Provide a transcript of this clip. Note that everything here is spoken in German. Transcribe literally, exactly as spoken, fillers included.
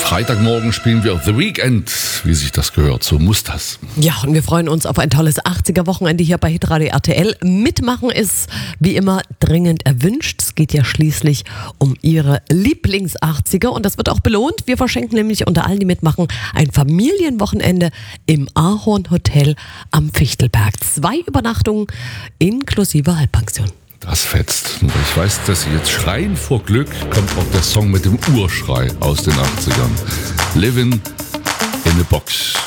Freitagmorgen spielen wir The Weekend, wie sich das gehört. So muss das. Ja, und wir freuen uns auf ein tolles achtziger-Wochenende hier bei Hitradio R T L. Mitmachen ist wie immer dringend erwünscht. Es geht ja schließlich um Ihre Lieblings-achtziger und das wird auch belohnt. Wir verschenken nämlich unter allen, die mitmachen, ein Familienwochenende im Ahorn Hotel am Fichtelberg. Zwei Übernachtungen inklusive Halbpension. Das fetzt. Ich weiß, dass Sie jetzt schreien vor Glück, kommt auch der Song mit dem Urschrei aus den achtzigern. Living in a Box.